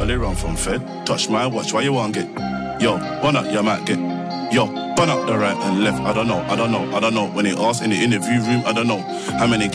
early run from Fed. Touch my watch, why you want get? Yo, burn up, you might get. Yo, burn up the right and left. I don't know. When they ask in the interview room, I don't know how many